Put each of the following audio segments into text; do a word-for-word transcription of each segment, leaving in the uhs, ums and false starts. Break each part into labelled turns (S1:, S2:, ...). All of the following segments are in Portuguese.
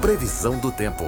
S1: Previsão do tempo.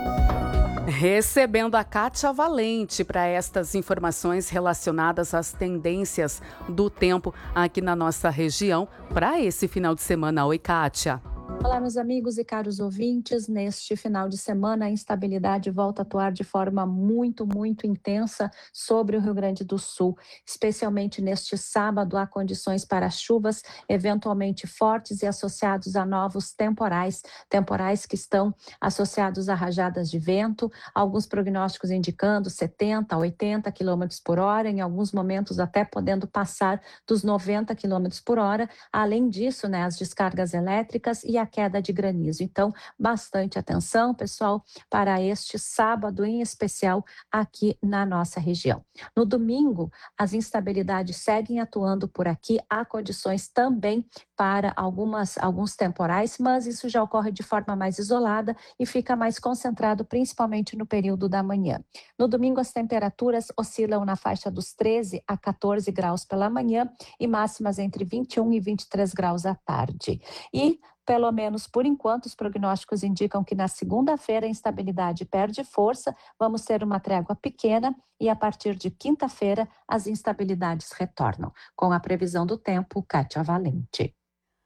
S2: Recebendo a Kátia Valente para estas informações relacionadas às tendências do tempo aqui na nossa região para esse final de semana. Oi, Kátia.
S3: Olá, meus amigos e caros ouvintes. Neste final de semana, a instabilidade volta a atuar de forma muito, muito intensa sobre o Rio Grande do Sul. Especialmente neste sábado, há condições para chuvas eventualmente fortes e associados a novos temporais. Temporais que estão associados a rajadas de vento, alguns prognósticos indicando setenta, oitenta quilômetros por hora, em alguns momentos até podendo passar dos noventa quilômetros por hora. Além disso, né, as descargas elétricas e a queda de granizo. Então, bastante atenção, pessoal, para este sábado em especial aqui na nossa região. No domingo, as instabilidades seguem atuando por aqui, há condições também para algumas, alguns temporais, mas isso já ocorre de forma mais isolada e fica mais concentrado principalmente no período da manhã. No domingo, as temperaturas oscilam na faixa dos treze a quatorze graus pela manhã e máximas entre vinte e um e vinte e três graus à tarde. E pelo menos por enquanto, os prognósticos indicam que na segunda-feira a instabilidade perde força, vamos ter uma trégua pequena e a partir de quinta-feira as instabilidades retornam. Com a previsão do tempo, Kátia Valente.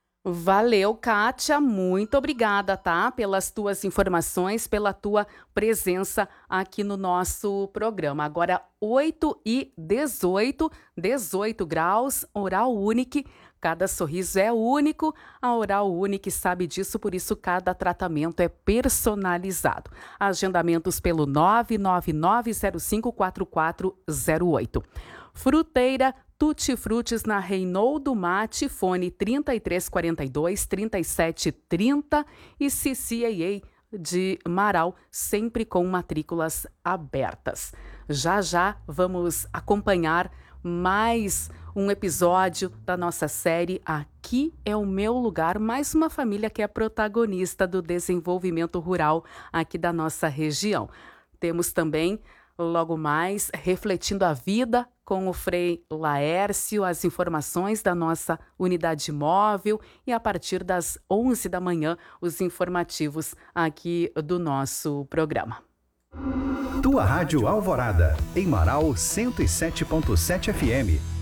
S2: Valeu, Kátia, muito obrigada, tá? Pelas tuas informações, pela tua presença aqui no nosso programa. Agora, oito e dezoito, dezoito graus, Oral Unique. Cada sorriso é único, a Oral Unique sabe disso, por isso cada tratamento é personalizado. Agendamentos pelo nove nove nove zero cinco quatro quatro zero oito. Fruteira Tutti Frutis na Reinaldo Mate, fone trinta e três quarenta e dois, trinta e sete trinta e C C A A de Marau, sempre com matrículas abertas. Já já vamos acompanhar mais um episódio da nossa série Aqui é o Meu Lugar, mais uma família que é protagonista do desenvolvimento rural aqui da nossa região. Temos também, logo mais, Refletindo a Vida com o Frei Laércio, as informações da nossa unidade móvel e a partir das onze da manhã, os informativos aqui do nosso programa.
S4: Tua Rádio Alvorada, em Marau cento e sete ponto sete F M.